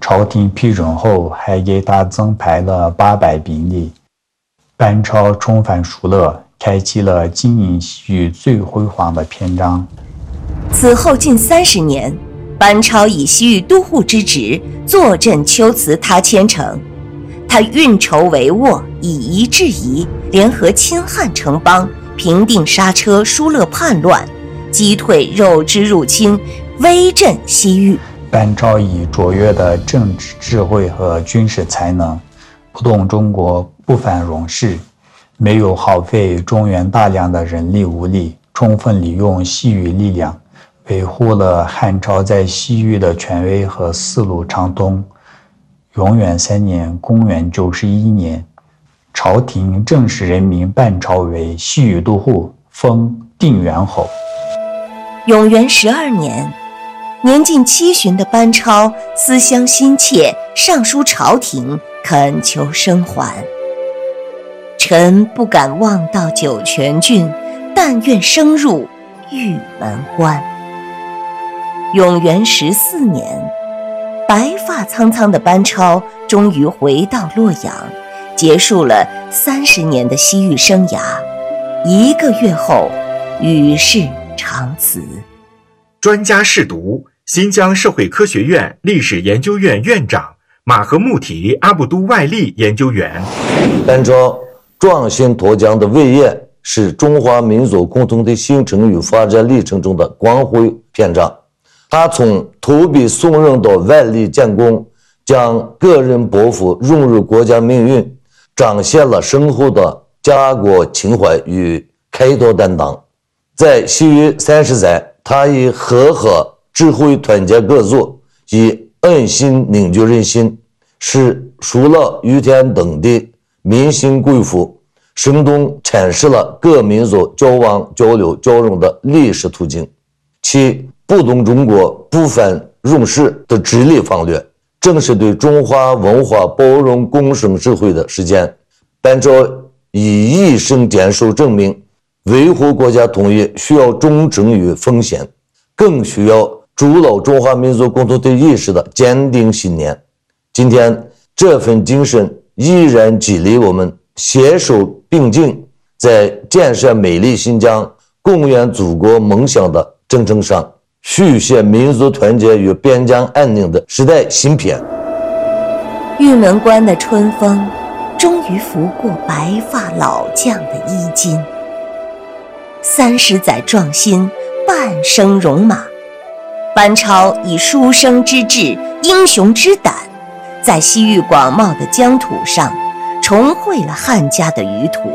朝廷批准后，还给他增派了800兵力。班超重返疏勒，开启了经营西域最辉煌的篇章。 此后近30年，班超以西域都护之职坐镇龟兹他千城。他运筹帷幄，以夷制夷，联合亲汉城邦，平定莎车、疏勒叛乱，击退肉支入侵，威震西域。 班超以卓越的政治智慧和军事才能，不动中国不反戎士，没有耗费中原大量的人力物力，充分利用西域力量，维护了汉朝在西域的权威和丝路畅通。永元3年，公元91年，朝廷正式任命班超为西域都护，封定远侯。 永元12年，年近70的班超思乡心切，上书朝廷，恳求生还。臣不敢望到酒泉郡，但愿升入玉门关。永元14年，白发苍苍的班超终于回到洛阳，结束了30年的西域生涯。1个月后，与世长辞。 专家试读，新疆社会科学院历史研究院院长马赫穆提阿卜都外利研究员。 班超壮心脱缰的伟业，是中华民族共同的形成与发展历程中的光辉篇章。他从投笔从戎到万里建功，将个人抱负融入国家命运，彰显了深厚的家国情怀与开拓担当。在西域30载，他以赫赫智慧团结各族，以恩心凝聚人心，使疏勒、于田等地民心归附，生动阐释了各民族交往交流交融的历史途径。其不动中国不反戎士的治理方略，正是对中华文化包容共生智慧的实践。班超以一生坚守正命，维护国家统一需要忠诚与奉献，更需要筑牢中华民族共同体意识的坚定信念。今天这份精神依然激励我们携手并进，在建设美丽新疆、共圆祖国梦想的征程上续写民族团结与边疆安宁的时代新篇。 玉门关的春风终于拂过白发老将的衣襟。30载壮心，半生戎马。班超以书生之志、英雄之胆，在西域广袤的疆土上重绘了汉家的舆图。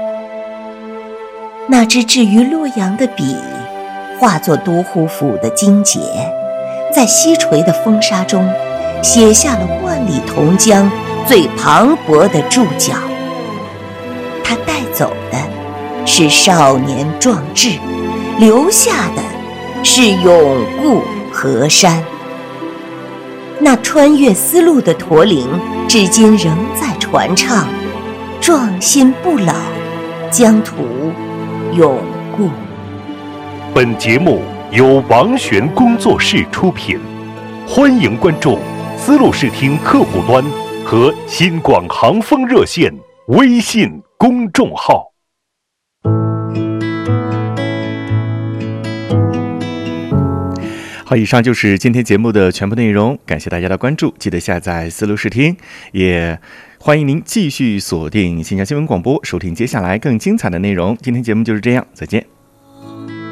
那支置于洛阳的笔，化作都护府的荆节，在西垂的风沙中写下了万里同疆最磅礴的注脚。他带走的是少年壮志，留下的是永固河山。那穿越丝路的驼铃至今仍在传唱，壮心不老，疆土永固。 本节目由王璇工作室出品，欢迎关注丝路视听客户端和新广航风热线微信公众号。好，以上就是今天节目的全部内容，感谢大家的关注，记得下载丝路视听，也欢迎您继续锁定新疆新闻广播，收听接下来更精彩的内容。今天节目就是这样，再见。